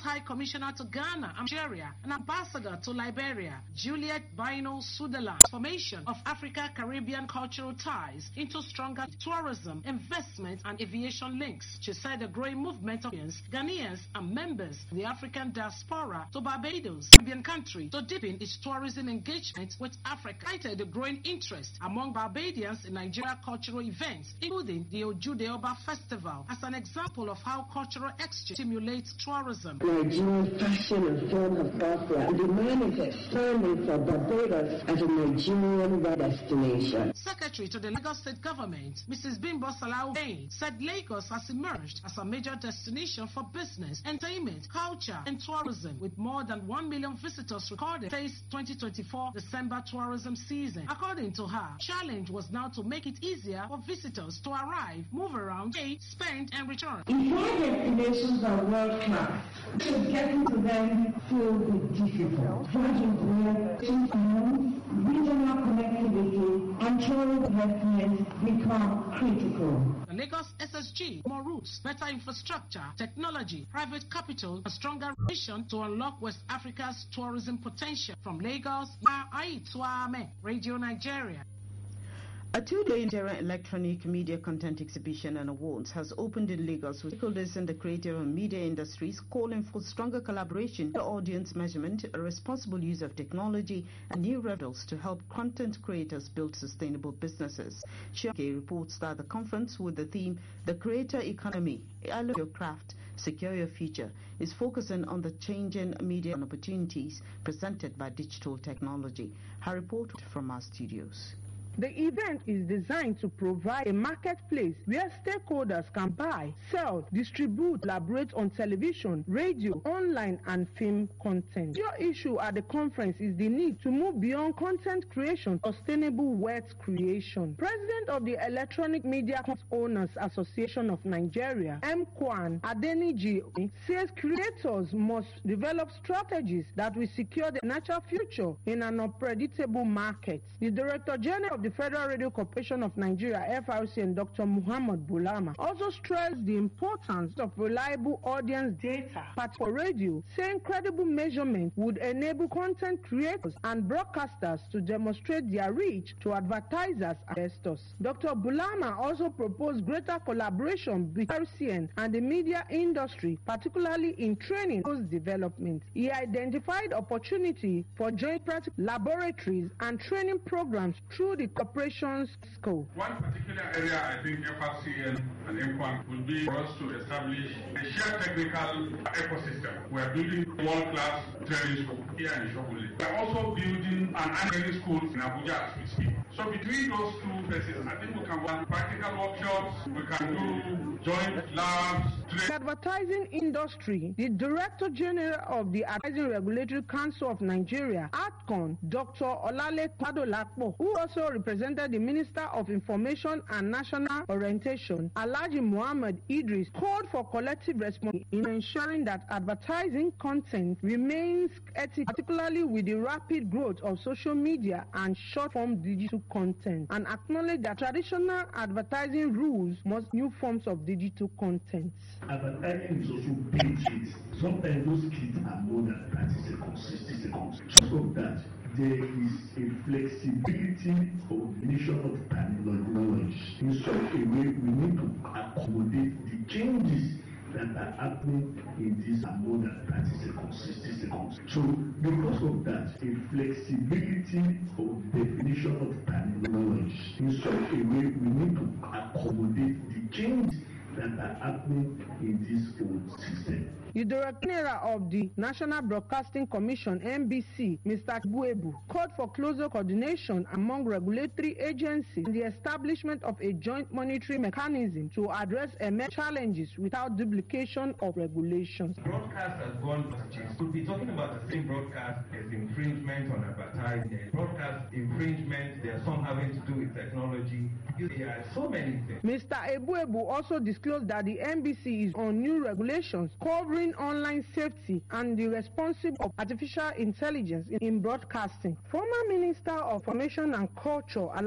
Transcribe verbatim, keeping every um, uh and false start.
High Commissioner to Ghana, Nigeria, and Ambassador to Liberia, Juliet Bino Sutherland, formation of Africa-Caribbean cultural ties into stronger tourism, investment, and aviation links. She said the growing movement of Ghanaians and members of the African diaspora to Barbados, Caribbean country, to deepen its tourism engagement with Africa, cited the growing interest among Barbadians in Nigeria cultural events, including the Ojude Oba Festival, as an example of how cultural exchange stimulates tourism. Nigerian fashion and form of opera, and demand is expanding for Barbados as a Nigerian destination. Secretary to the Lagos State Government, Missus Bimbo Salau Bain, said Lagos has emerged as a major destination for business, entertainment, culture, and tourism, with more than one million visitors recorded phase twenty twenty-four December tourism season. According to her, challenge was now to make it easier for visitors to arrive, move around, pay, spend, and return. If our destinations are world class, so getting to them will be difficult. That is where regional connectivity and travel development become critical. The Lagos S S G, more routes, better infrastructure, technology, private capital, a stronger vision to unlock West Africa's tourism potential. From Lagos, Aituame, Radio Nigeria. A two-day Nigerian electronic media content exhibition and awards has opened in Lagos, with stakeholders in the creative and media industries calling for stronger collaboration, audience measurement, a responsible use of technology, and new models to help content creators build sustainable businesses. Shioke reports that the conference, with the theme "The Creator Economy, Elevate Your Craft, Secure Your Future," is focusing on the changing media and opportunities presented by digital technology. Her report from our studios. The event is designed to provide a marketplace where stakeholders can buy, sell, distribute, collaborate on television, radio, online, and film content. Your issue at the conference is the need to move beyond content creation to sustainable wealth creation. President of the Electronic Media Owners Association of Nigeria, M. Kwan Adeniji, says creators must develop strategies that will secure the natural future in an unpredictable market. The Director General of the Federal Radio Corporation of Nigeria, F R C, and Doctor Muhammad Bulama also stressed the importance of reliable audience data. But for radio, saying credible measurement would enable content creators and broadcasters to demonstrate their reach to advertisers and investors. Doctor Bulama also proposed greater collaboration between F R C N and the media industry, particularly in training and development. He identified opportunity for joint practice laboratories and training programs through the corporation's scope. One particular area I think F R C N and M Q U A N will be for us to establish a shared technical ecosystem. We are building world-class training school here in Shoguli. We are also building an training school in Abuja as we speak. So between those two places, I think we can run practical workshops, we can do joint labs. The advertising industry, the Director General of the Advertising Regulatory Council of Nigeria, ADCON, Doctor Olale Kwadolakpo, who also represented the Minister of Information and National Orientation, Alhaji Muhammad Idris, called for collective response in ensuring that advertising content remains ethical, particularly with the rapid growth of social media and short-form digital content, and acknowledge that traditional advertising rules must new forms of digital content. Advertising is also basic. Sometimes those kids are more than thirty seconds, sixty seconds. Just of that, there is a flexibility of definition of technology. In such a way, we need to accommodate the changes that are happening in this are more than thirty seconds, sixty seconds. So because of that, a flexibility of definition of technology. In such a way, we need to accommodate the changes that are happening in this old system. The Director General of the National Broadcasting Commission, N B C, Mister Buebu, called for closer coordination among regulatory agencies and the establishment of a joint monitoring mechanism to address emerging challenges without duplication of regulations. Broadcast has gone past. We'll be talking about the same broadcast as infringement on advertising. There's broadcast infringement, there are some having to do with technology. There are so many things. Mister Ebuebu also disclosed that the N B C is on new regulations covering online safety and the responsibility of artificial intelligence in broadcasting. Former Minister of Information and Culture